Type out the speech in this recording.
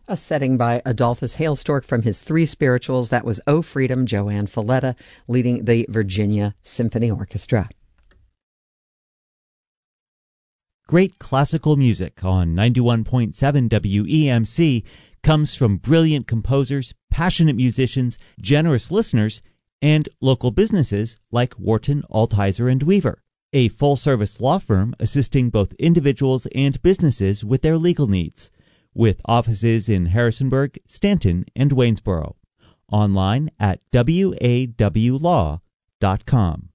A setting by Adolphus Hailstork from his Three Spirituals. That was O Freedom, Joanne Falletta, leading the Virginia Symphony Orchestra. Great classical music on 91.7 WEMC comes from brilliant composers, passionate musicians, generous listeners, and local businesses like Wharton, Altizer, and Weaver, a full-service law firm assisting both individuals and businesses with their legal needs, with offices in Harrisonburg, Stanton, and Waynesboro. Online at wawlaw.com.